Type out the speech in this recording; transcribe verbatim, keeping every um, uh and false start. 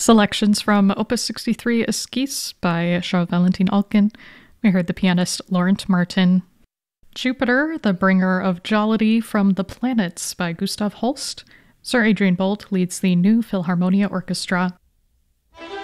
Selections from Opus sixty-three Esquisse by Charles-Valentin Alkan. We heard the pianist Laurent Martin. Jupiter, the Bringer of Jollity from the Planets by Gustav Holst. Sir Adrian Boult leads the New Philharmonia Orchestra.